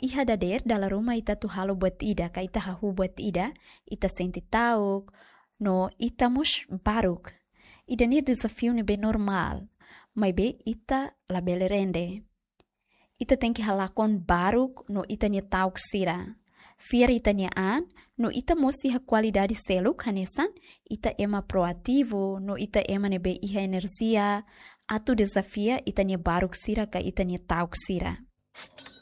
iha dader dalam rumah ita tu halo buat ida, ka ita hahu buat ita sente tauk, no ita mos baruk. Ida ni desafio ni bem normal, mas bem ita la bele rende. Ita tem que halakon baruk no ita ni tauk sira. Fiar ita ni no ita mosi ha qualidade seluk hanesan, ita ema proativo, no ita ema nebe iha energia, atu desafia ita ni baruk sira ka ita ni tauk sira.